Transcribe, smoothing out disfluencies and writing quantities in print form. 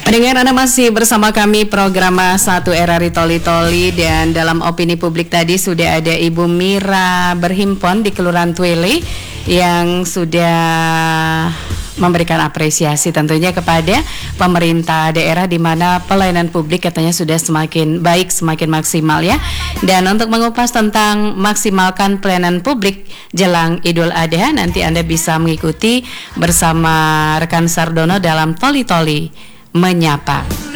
Pendengar, Anda masih bersama kami program Satu RRI Toli Toli, dan dalam opini publik tadi sudah ada Ibu Mira Berhimpon di Kelurahan Twele yang sudah memberikan apresiasi tentunya kepada pemerintah daerah, di mana pelayanan publik katanya sudah semakin baik, semakin maksimal ya. Dan untuk mengupas tentang maksimalkan pelayanan publik jelang Idul Adha, nanti Anda bisa mengikuti bersama rekan Sardono dalam Toli Toli Menyapa.